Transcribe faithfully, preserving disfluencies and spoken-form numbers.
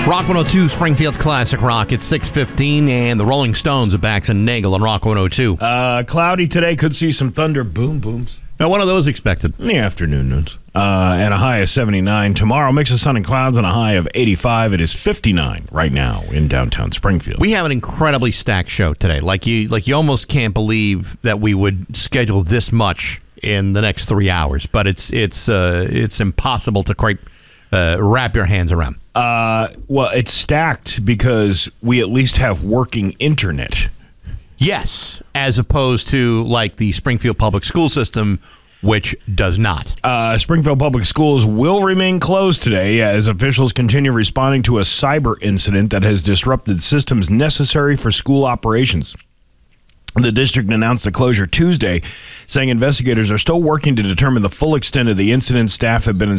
Rock one oh two, Springfield's Classic Rock. It's six fifteen, and the Rolling Stones are back and Nagel on Rock one oh two. Uh, cloudy today. Could see some thunder boom booms. Now, one of those expected. In the afternoon noons. Uh, and a high of seventy-nine. Tomorrow, mix of sun and clouds and a high of eighty-five. It is fifty-nine right now in downtown Springfield. We have an incredibly stacked show today. Like you, like you almost can't believe that we would schedule this much in the next three hours. But it's it's uh, it's impossible to quite uh, wrap your hands around. Uh, well, it's stacked because we at least have working internet. Yes, as opposed to like the Springfield Public School System, which does not. Uh, Springfield Public Schools will remain closed today as officials continue responding to a cyber incident that has disrupted systems necessary for school operations. The district announced the closure Tuesday, saying investigators are still working to determine the full extent of the incident. Staff have been